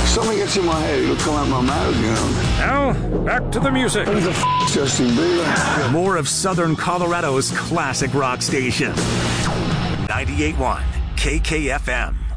Something gets in my head, it'll come out my mouth, you know. Now, back to the music. Who the f*** Justin Bieber? More of Southern Colorado's classic rock station. 98.1 KKFM.